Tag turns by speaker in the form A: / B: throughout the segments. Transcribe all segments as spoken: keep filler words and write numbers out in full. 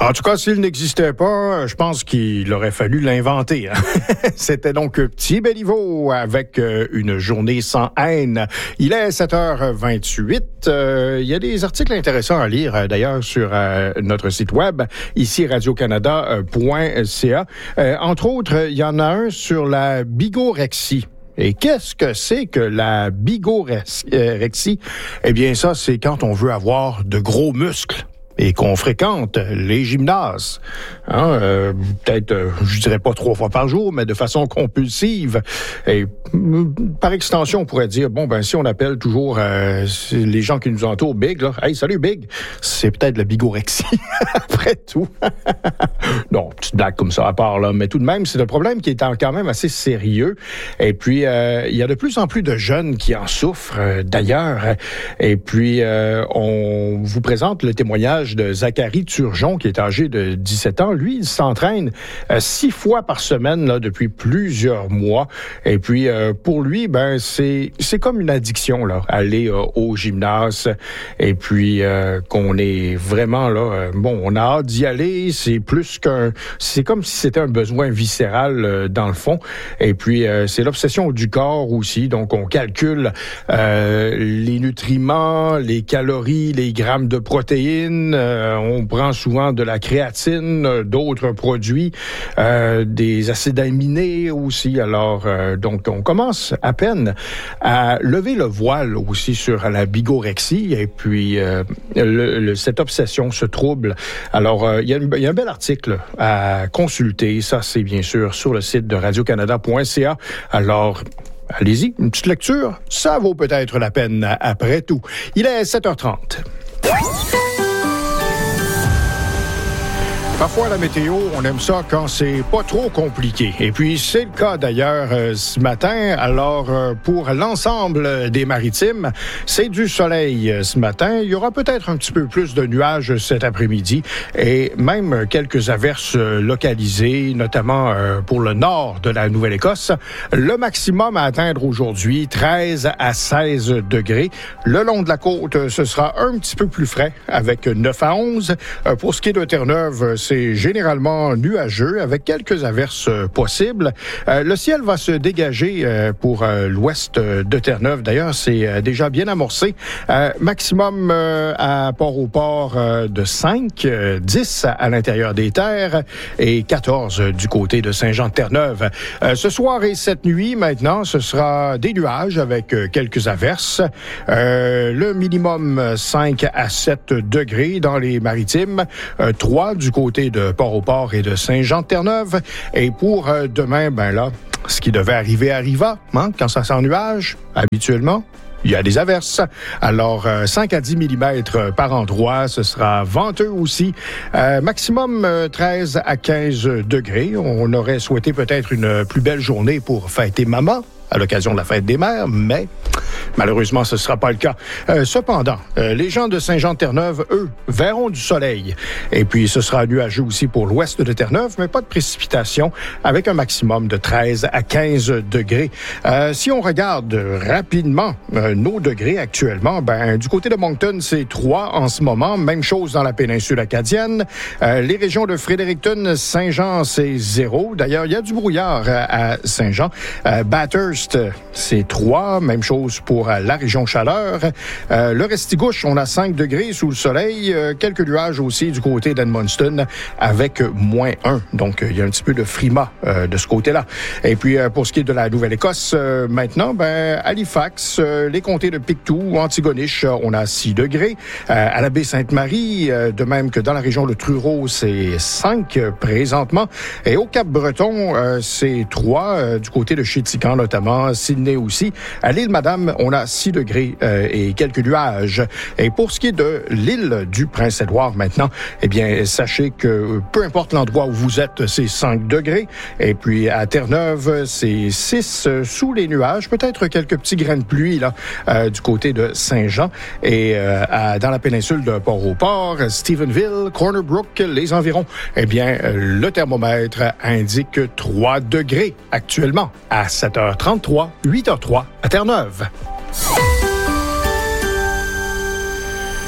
A: En tout cas, s'il n'existait pas, je pense qu'il aurait fallu l'inventer. Hein? C'était donc Petit Béliveau avec euh, une journée sans haine. Il est sept heures vingt-huit. Euh, il y a des articles intéressants à lire, euh, d'ailleurs, sur euh, notre site web, ici radio canada point c a. Euh, entre autres, il y en a un sur la bigorexie. Et qu'est-ce que c'est que la bigorexie? Eh bien, ça, c'est quand on veut avoir de gros muscles et qu'on fréquente les gymnases. Hein, euh, peut-être, euh, je dirais pas trois fois par jour, mais de façon compulsive. Et par extension, on pourrait dire, bon, ben si on appelle toujours euh, les gens qui nous entourent Big, là, « Hey, salut Big », c'est peut-être la bigorexie, après tout. Non, petite blague comme ça à part, là. Mais tout de même, c'est un problème qui est quand même assez sérieux. Et puis, euh, il y a de plus en plus de jeunes qui en souffrent, euh, d'ailleurs. Et puis, euh, on vous présente le témoignage de Zachary Turgeon, qui est âgé de dix-sept ans. Lui, il s'entraîne euh, six fois par semaine là, depuis plusieurs mois. Et puis, euh, pour lui, ben c'est c'est comme une addiction, là, aller euh, au gymnase. Et puis, euh, qu'on est vraiment là... Euh, bon, on a hâte d'y aller. C'est plus qu'un... C'est comme si c'était un besoin viscéral, euh, dans le fond. Et puis, euh, c'est l'obsession du corps aussi. Donc, on calcule euh, les nutriments, les calories, les grammes de protéines. Euh, on prend souvent de la créatine, euh, d'autres produits, euh, des acides aminés aussi. Alors, euh, donc, on commence à peine à lever le voile aussi sur la bigorexie et puis euh, le, le, cette obsession, ce trouble. Alors, euh, il y a, y a un bel article à consulter. Ça, c'est bien sûr sur le site de radio canada point c a. Alors, allez-y, une petite lecture, ça vaut peut-être la peine après tout. Il est sept heures trente. Parfois, la météo, on aime ça quand c'est pas trop compliqué. Et puis, c'est le cas d'ailleurs euh, ce matin. Alors, euh, pour l'ensemble des maritimes, c'est du soleil euh, ce matin. Il y aura peut-être un petit peu plus de nuages cet après-midi et même quelques averses euh, localisées, notamment euh, pour le nord de la Nouvelle-Écosse. Le maximum à atteindre aujourd'hui, treize à seize degrés. Le long de la côte, ce sera un petit peu plus frais avec neuf à onze. Euh, pour ce qui est de Terre-Neuve, c'est généralement nuageux avec quelques averses euh, possibles. Euh, le ciel va se dégager euh, pour euh, l'ouest de Terre-Neuve. D'ailleurs, c'est euh, déjà bien amorcé. Euh, maximum euh, à Port-au-Port euh, de cinq, euh, dix à l'intérieur des terres et quatorze du côté de Saint-Jean-de-Terre-Neuve. Euh, ce soir et cette nuit, maintenant, ce sera des nuages avec euh, quelques averses. Euh, le minimum cinq à sept degrés dans les maritimes, euh, trois du côté de Port-au-Port et de Saint-Jean-de-Terre-Neuve. Et pour euh, demain, ben là, ce qui devait arriver arriva, hein, quand ça s'ennuage, habituellement. Il y a des averses. Alors, euh, cinq à dix millimètres par endroit. Ce sera venteux aussi. Euh, maximum euh, treize à quinze degrés. On aurait souhaité peut-être une plus belle journée pour fêter maman à l'occasion de la fête des mères, mais malheureusement, ce ne sera pas le cas. Euh, cependant, euh, les gens de Saint-Jean-de-Terre-Neuve, eux, verront du soleil. Et puis, ce sera nuageux aussi pour l'ouest de Terre-Neuve, mais pas de précipitations, avec un maximum de treize à quinze degrés. Euh, si on regarde rapidement euh, nos degrés actuellement, ben du côté de Moncton, c'est trois en ce moment. Même chose dans la péninsule acadienne. Euh, les régions de Fredericton, Saint-Jean, c'est zéro. D'ailleurs, il y a du brouillard à Saint-Jean. Euh, Bathurst, c'est trois. Même chose pour la région Chaleur. Euh, le Restigouche, on a cinq degrés sous le soleil. Euh, quelques nuages aussi du côté d'Edmundston avec moins un. Donc, il y a un petit peu de frima euh, de ce côté-là. Et puis, euh, pour ce qui est de la Nouvelle-Écosse, euh, maintenant, ben Halifax, euh, les comtés de Pictou, Antigonish, on a six degrés. Euh, à la baie Sainte-Marie, euh, de même que dans la région de Truro, c'est cinq euh, présentement. Et au Cap-Breton, euh, c'est trois. Euh, du côté de Chétican, notamment, Sydney aussi. À l'île Madame, on a six degrés euh, et quelques nuages. Et pour ce qui est de l'île du Prince-Édouard maintenant, eh bien, sachez que peu importe l'endroit où vous êtes, c'est cinq degrés. Et puis à Terre-Neuve, c'est six euh, sous les nuages. Peut-être quelques petits grains de pluie là euh, du côté de Saint-Jean. Et euh, à, dans la péninsule de Port-au-Port, Stephenville, Corner Brook, les environs, eh bien, euh, le thermomètre indique trois degrés actuellement à sept heures trente-trois, huit heures trois à Terre-Neuve.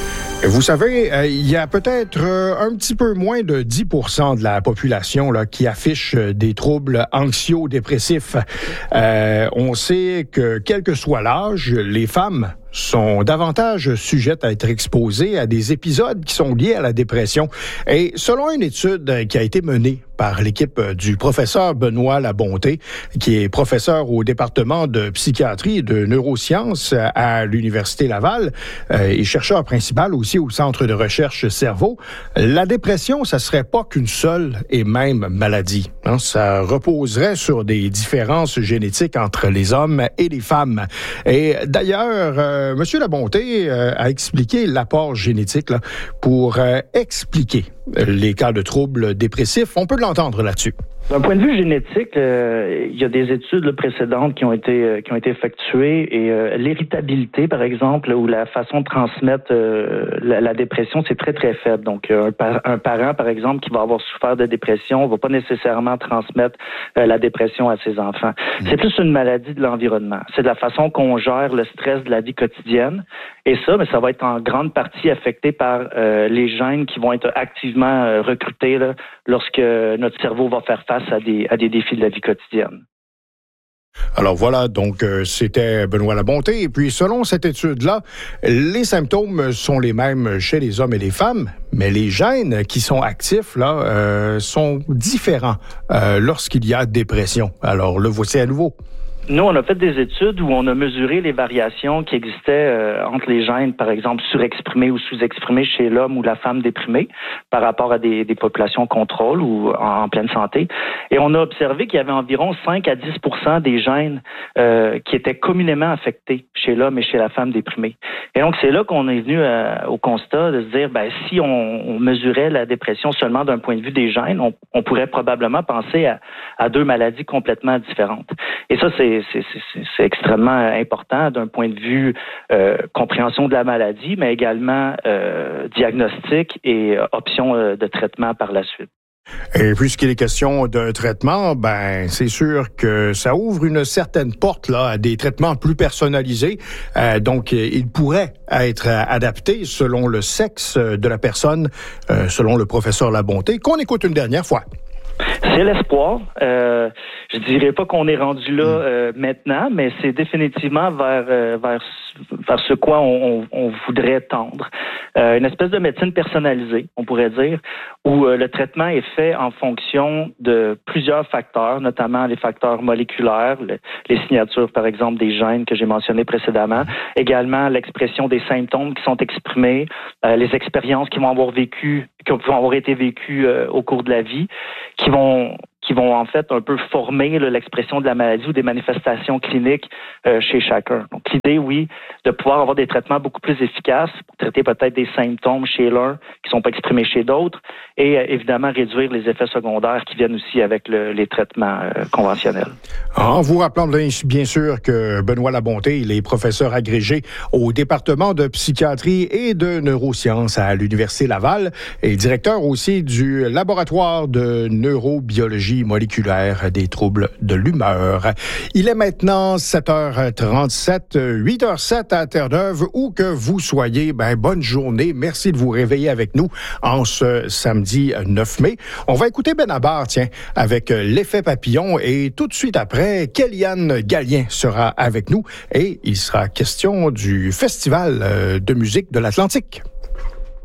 A: Vous savez, euh, il y a peut-être euh, un petit peu moins de dix pour cent de la population là, qui affiche des troubles anxio-dépressifs. Euh, on sait que, quel que soit l'âge, les femmes sont davantage sujettes à être exposées à des épisodes qui sont liés à la dépression. Et selon une étude qui a été menée par l'équipe du professeur Benoît Labonté, qui est professeur au département de psychiatrie et de neurosciences à l'Université Laval euh, et chercheur principal aussi au Centre de recherche cerveau, la dépression, ça serait pas qu'une seule et même maladie. Hein? Ça reposerait sur des différences génétiques entre les hommes et les femmes. Et d'ailleurs, euh, Monsieur Labonté euh, a expliqué l'apport génétique là, pour euh, expliquer les cas de troubles dépressifs. On peut l'entendre là-dessus.
B: D'un point de vue génétique, euh, il y a des études là, précédentes qui ont été euh, qui ont été effectuées et euh, l'héritabilité, par exemple, ou la façon de transmettre euh, la, la dépression, c'est très très faible. Donc, euh, un, par, un parent, par exemple, qui va avoir souffert de dépression, ne va pas nécessairement transmettre euh, la dépression à ses enfants. Mmh. C'est plus une maladie de l'environnement. C'est de la façon qu'on gère le stress de la vie quotidienne. Et ça, mais ça va être en grande partie affecté par euh, les gènes qui vont être activement euh, recrutés là, lorsque notre cerveau va faire face à des, à des défis de la vie quotidienne.
A: Alors voilà, donc euh, c'était Benoît Labonté. Et puis selon cette étude-là, les symptômes sont les mêmes chez les hommes et les femmes, mais les gènes qui sont actifs là euh, sont différents euh, lorsqu'il y a dépression. Alors le voici à nouveau.
B: Nous, on a fait des études où on a mesuré les variations qui existaient euh, entre les gènes, par exemple, surexprimés ou sous-exprimés chez l'homme ou la femme déprimée par rapport à des, des populations contrôle ou en, en pleine santé. Et on a observé qu'il y avait environ cinq à dix pour cent des gènes euh, qui étaient communément affectés chez l'homme et chez la femme déprimée. Et donc, c'est là qu'on est venu euh, au constat de se dire, ben, si on, on mesurait la dépression seulement d'un point de vue des gènes, on, on pourrait probablement penser à, à deux maladies complètement différentes. Et ça, c'est C'est, c'est, c'est extrêmement important d'un point de vue euh, compréhension de la maladie, mais également euh, diagnostic et euh, option euh, de traitement par la suite.
A: Et puisqu'il est question de traitement, ben c'est sûr que ça ouvre une certaine porte là à des traitements plus personnalisés. Euh, donc, il pourrait être adapté selon le sexe de la personne, euh, selon le professeur Labonté, qu'on écoute une dernière fois.
B: C'est l'espoir. Euh, je dirais pas qu'on est rendu là euh, maintenant, mais c'est définitivement vers euh, vers vers ce quoi on, on, on voudrait tendre. Euh, une espèce de médecine personnalisée, on pourrait dire, où euh, le traitement est fait en fonction de plusieurs facteurs, notamment les facteurs moléculaires, le, les signatures, par exemple, des gènes que j'ai mentionnés précédemment, également l'expression des symptômes qui sont exprimés, euh, les expériences qui vont avoir vécu, qui vont avoir été vécues euh, au cours de la vie, qui vont qui vont en fait un peu former là, l'expression de la maladie ou des manifestations cliniques euh, chez chacun. Donc l'idée, oui, de pouvoir avoir des traitements beaucoup plus efficaces pour traiter peut-être des symptômes chez l'un qui sont pas exprimés chez d'autres et euh, évidemment réduire les effets secondaires qui viennent aussi avec le, les traitements euh, conventionnels.
A: En vous rappelant bien sûr que Benoît Labonté, il est professeur agrégé au département de psychiatrie et de neurosciences à l'Université Laval et directeur aussi du laboratoire de neurobiologie moléculaire des troubles de l'humeur. Il est maintenant sept heures trente-sept, huit heures zéro sept à Terre-Neuve, où que vous soyez, ben bonne journée. Merci de vous réveiller avec nous en ce samedi neuf mai. On va écouter Benabar, tiens, avec l'effet papillon et tout de suite après, Kéliane Gallien sera avec nous et il sera question du Festival de musique de l'Atlantique.